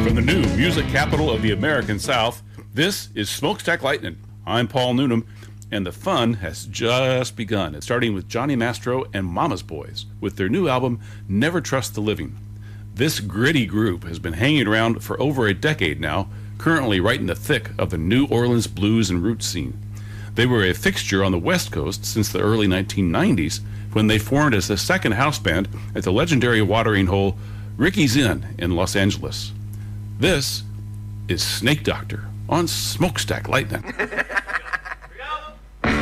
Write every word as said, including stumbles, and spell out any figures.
From the new music capital of the American South, this is Smokestack Lightning. I'm Paul Noonan, and the fun has just begun. It's starting with Johnny Mastro and Mama's Boys with their new album, Never Trust the Living. This gritty group has been hanging around for over a decade now, currently right in the thick of the New Orleans blues and roots scene. They were a fixture on the West Coast since the early nineteen nineties, when they formed as the second house band at the legendary watering hole Ricky's Inn in Los Angeles. This is Snake Doctor on Smokestack Lightning.